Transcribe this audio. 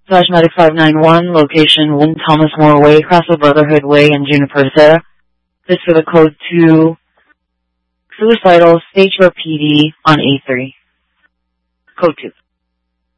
slash medic 591, location 1 Thomas More Way, Castle Brotherhood Way in Juniper Serra. This for the code 2, suicidal, stage 4 PD on A3. Code 2.